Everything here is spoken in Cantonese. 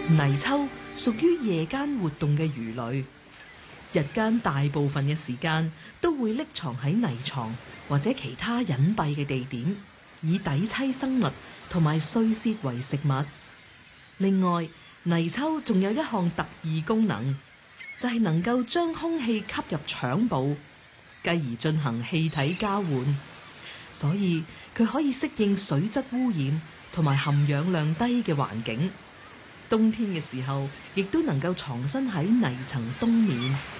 泥鰍屬於夜間活動嘅魚類，日間大部分嘅時間都會匿藏喺泥床或者其他隱蔽嘅地點，以抵棲生物同埋碎屑為食物。另外，泥鰍仲有一項特異功能，就係能夠將空氣吸入腸部，繼而進行氣體交換，所以佢可以適應水質污染同埋含氧量低嘅環境。冬天嘅時候，亦都能夠藏身喺泥層冬眠。